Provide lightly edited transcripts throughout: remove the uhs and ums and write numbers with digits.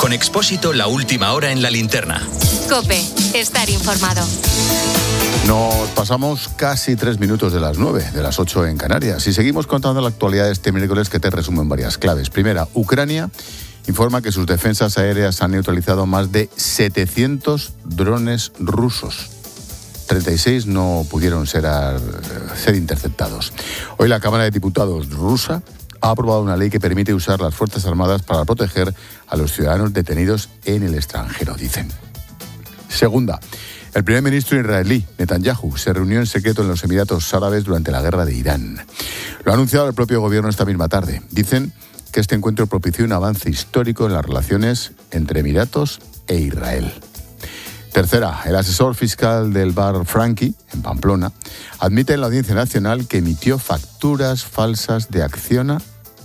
Con Expósito, la última hora en la linterna. COPE, estar informado. Nos pasamos casi 3 minutos de las 9, de las 8 en Canarias. Y seguimos contando la actualidad de este miércoles, que te resumo en varias claves. Primera, Ucrania informa que sus defensas aéreas han neutralizado más de 700 drones rusos. 36 no pudieron ser interceptados. Hoy la Cámara de Diputados rusa ha aprobado una ley que permite usar las Fuerzas Armadas para proteger a los ciudadanos detenidos en el extranjero, dicen. Segunda, el primer ministro israelí, Netanyahu, se reunió en secreto en los Emiratos Árabes durante la guerra de Irán. Lo ha anunciado el propio gobierno esta misma tarde. Dicen que este encuentro propició un avance histórico en las relaciones entre Emiratos e Israel. Tercera, el asesor fiscal del bar Frankie, en Pamplona, admite en la Audiencia Nacional que emitió facturas falsas de Acciona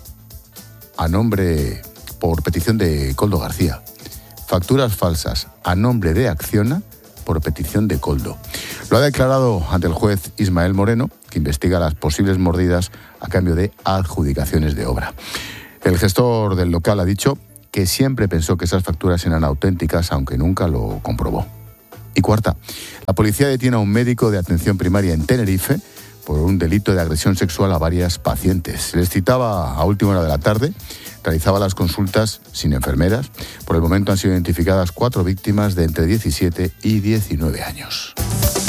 por petición de Koldo García. Facturas falsas a nombre de Acciona por petición de Koldo. Lo ha declarado ante el juez Ismael Moreno, que investiga las posibles mordidas a cambio de adjudicaciones de obra. El gestor del local ha dicho que siempre pensó que esas facturas eran auténticas, aunque nunca lo comprobó. Y cuarta, la policía detiene a un médico de atención primaria en Tenerife por un delito de agresión sexual a varias pacientes. Se les citaba a última hora de la tarde, realizaba las consultas sin enfermeras. Por el momento han sido identificadas 4 víctimas de entre 17 y 19 años.